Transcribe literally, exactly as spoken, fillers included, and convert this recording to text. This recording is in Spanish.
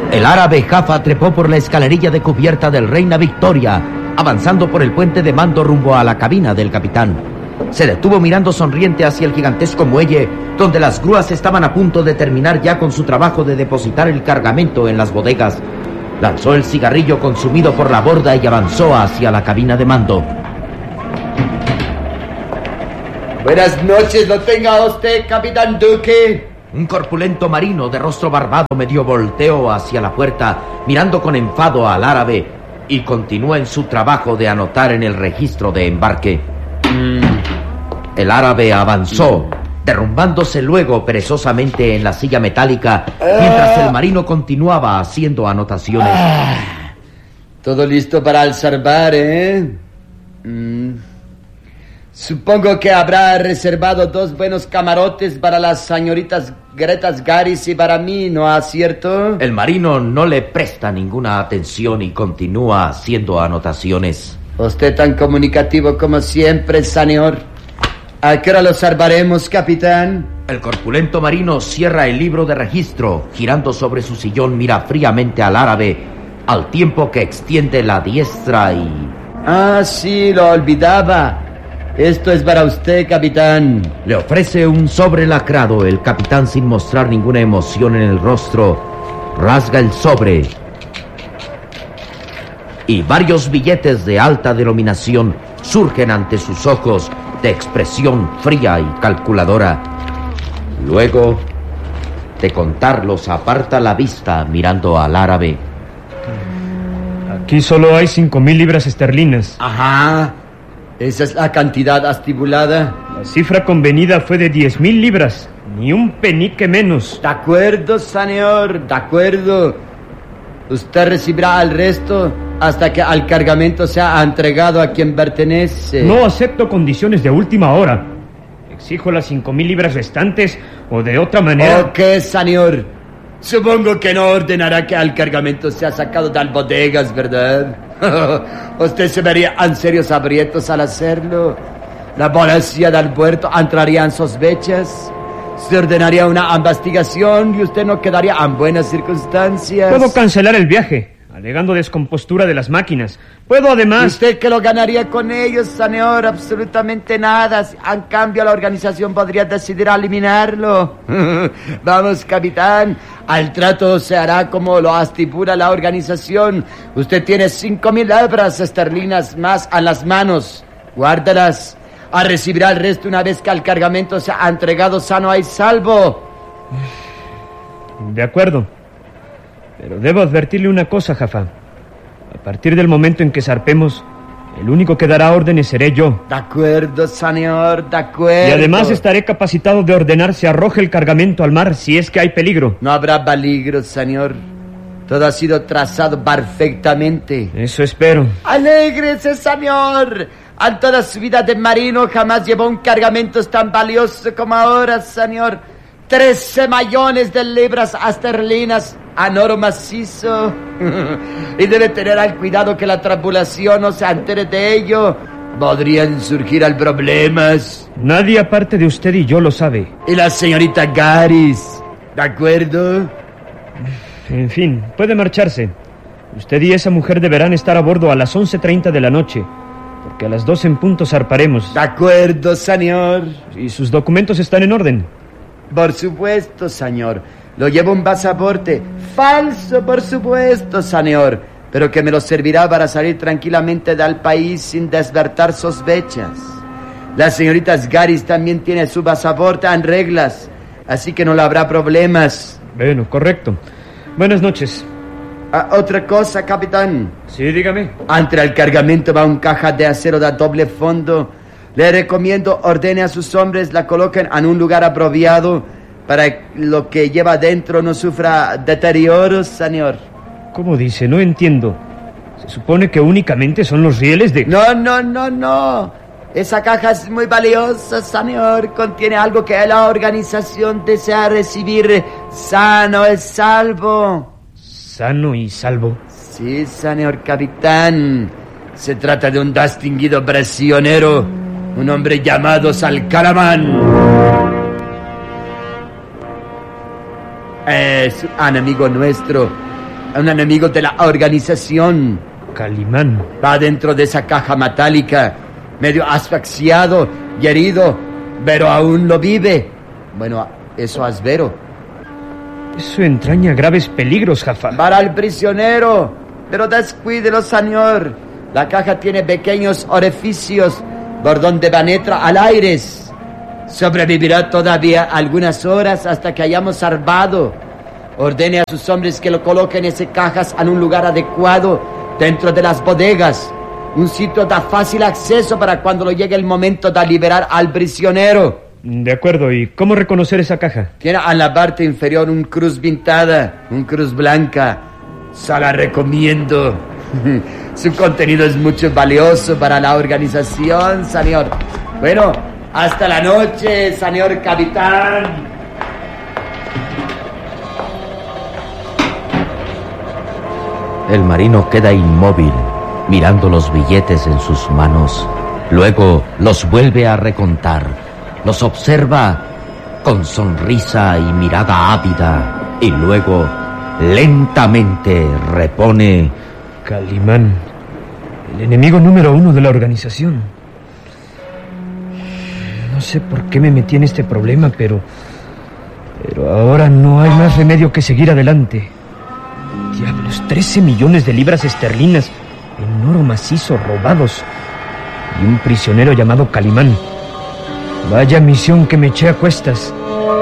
El árabe Jaffa trepó por la escalerilla de cubierta del Reina Victoria, avanzando por el puente de mando rumbo a la cabina del capitán. Se detuvo mirando sonriente hacia el gigantesco muelle, donde las grúas estaban a punto de terminar ya con su trabajo de depositar el cargamento en las bodegas. Lanzó el cigarrillo consumido por la borda y avanzó hacia la cabina de mando. Buenas noches, lo tenga usted, capitán Duque. Un corpulento marino de rostro barbado medio volteó hacia la puerta, mirando con enfado al árabe, y continuó en su trabajo de anotar en el registro de embarque. Mm. El árabe avanzó, derrumbándose luego perezosamente en la silla metálica, mientras el marino continuaba haciendo anotaciones. Ah, todo listo para alzar bar, ¿eh? Mm. Supongo que habrá reservado dos buenos camarotes para las señoritas Gretas Garis y para mí, ¿no es cierto? El marino no le presta ninguna atención y continúa haciendo anotaciones. Usted tan comunicativo como siempre, señor. ¿A qué hora lo salvaremos, capitán? El corpulento marino cierra el libro de registro, girando sobre su sillón, mira fríamente al árabe, al tiempo que extiende la diestra y... Ah, sí, lo olvidaba. Esto es para usted, capitán. Le ofrece un sobre lacrado. El capitán, sin mostrar ninguna emoción en el rostro, rasga el sobre. Y varios billetes de alta denominación surgen ante sus ojos de expresión fría y calculadora. Luego de contarlos, aparta la vista mirando al árabe. Aquí solo hay cinco mil libras esterlinas. Ajá. Esa es la cantidad estipulada. La cifra convenida fue de diez mil libras. Ni un penique menos. De acuerdo, señor, de acuerdo. Usted recibirá el resto hasta que el cargamento sea entregado a quien pertenece. No acepto condiciones de última hora. Exijo las cinco mil libras restantes o de otra manera... Ok, señor. Supongo que no ordenará que el cargamento sea sacado de las bodegas, ¿verdad? Usted se vería en serios aprietos al hacerlo. La policía del puerto entraría en sospechas. Se ordenaría una investigación y usted no quedaría en buenas circunstancias. Puedo cancelar el viaje, alegando descompostura de las máquinas. Puedo además... ¿Y usted qué lo ganaría con ellos, señor? Absolutamente nada. En cambio, la organización podría decidir eliminarlo. Vamos, capitán. El trato se hará como lo estipula la organización. Usted tiene cinco mil libras esterlinas más en las manos. Guárdalas. A recibirá el resto una vez que el cargamento sea entregado sano y salvo. De acuerdo. Pero debo advertirle una cosa, Jaffa. A partir del momento en que zarpemos, el único que dará órdenes seré yo. De acuerdo, señor, de acuerdo. Y además estaré capacitado de ordenar se arroje el cargamento al mar si es que hay peligro. No habrá peligro, señor. Todo ha sido trazado perfectamente. Eso espero. ¡Alégrese, señor! En toda su vida de marino jamás llevó un cargamento tan valioso como ahora, señor. Trece millones de libras esterlinas en oro macizo. Y debe tener al cuidado que la tripulación no se entere de ello. Podrían surgir al problemas. Nadie aparte de usted y yo lo sabe. Y la señorita Garis, ¿de acuerdo? En fin, puede marcharse. Usted y esa mujer deberán estar a bordo a las once treinta de la noche, porque a las doce en punto zarparemos. De acuerdo, señor. ¿Y sus documentos están en orden? Por supuesto, señor. Lo llevo un pasaporte falso, por supuesto, señor, pero que me lo servirá para salir tranquilamente del país sin despertar sospechas. La señorita Garis también tiene su pasaporte en reglas, así que no le habrá problemas. Bueno, correcto. Buenas noches. Ah, otra cosa, capitán. Sí, dígame. Entre el cargamento va un caja de acero de doble fondo. Le recomiendo ordene a sus hombres la coloquen en un lugar apropiado para que lo que lleva dentro no sufra deterioros, señor. ¿Cómo dice? No entiendo. Se supone que únicamente son los rieles de... No, no, no, no. Esa caja es muy valiosa, señor. Contiene algo que la organización desea recibir sano y salvo. ¿Sano y salvo? Sí, señor capitán. Se trata de un distinguido prisionero, un hombre llamado Salcaramán. Es un amigo nuestro un enemigo de la organización. Calimán. Va dentro de esa caja metálica, medio asfixiado y herido, pero aún lo vive. Bueno, eso es vero. Eso entraña graves peligros, Jafar. Para el prisionero, pero descuídelo, señor. La caja tiene pequeños orificios por donde penetra al aire. Sobrevivirá todavía algunas horas hasta que hayamos salvado. Ordene a sus hombres que lo coloquen esas cajas en un lugar adecuado dentro de las bodegas. Un sitio de fácil acceso para cuando lo llegue el momento de liberar al prisionero. De acuerdo, ¿y cómo reconocer esa caja? Tiene en la parte inferior un cruz pintada, un cruz blanca. Se la recomiendo. Su contenido es mucho valioso para la organización, señor. Bueno, hasta la noche, señor capitán. El marino queda inmóvil, mirando los billetes en sus manos. Luego los vuelve a recontar. Los observa con sonrisa y mirada ávida. Y luego, lentamente, repone: Calimán, el enemigo número uno de la organización. No sé por qué me metí en este problema, pero... Pero ahora no hay más remedio que seguir adelante. Diablos, trece millones de libras esterlinas en oro macizo robados. Y un prisionero llamado Calimán. Vaya misión que me eché a cuestas.